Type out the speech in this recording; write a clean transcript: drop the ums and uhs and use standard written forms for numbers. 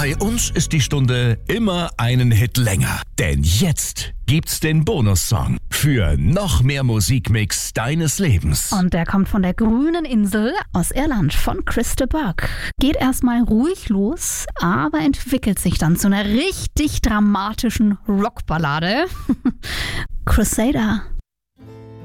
Bei uns ist die Stunde immer einen Hit länger. Denn jetzt gibt's den Bonussong für noch mehr Musikmix deines Lebens. Und der kommt von der grünen Insel aus Irland von Chris de Burgh. Geht erstmal ruhig los, aber entwickelt sich dann zu einer richtig dramatischen Rockballade. Crusader.